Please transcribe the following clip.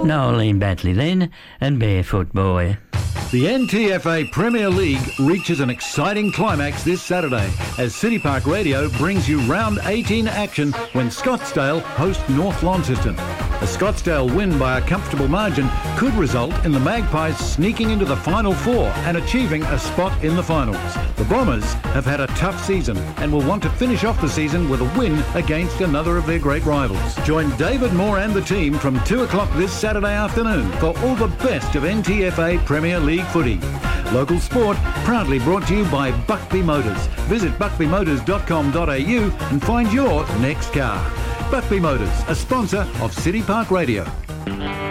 Noeline Batley then and Barefoot Boy. The NTFA Premier League reaches an exciting climax this Saturday as City Park Radio brings you round 18 action when Scottsdale host North Launceston. A Scottsdale win by a comfortable margin could result in the Magpies sneaking into the Final Four and achieving a spot in the finals. The Bombers have had a tough season and will want to finish off the season with a win against another of their great rivals. Join David Moore and the team from 2 o'clock this Saturday afternoon for all the best of NTFA Premier League footy. Local sport proudly brought to you by Buckby Motors. Visit buckbymotors.com.au and find your next car. Buckby Motors, a sponsor of City Park Radio.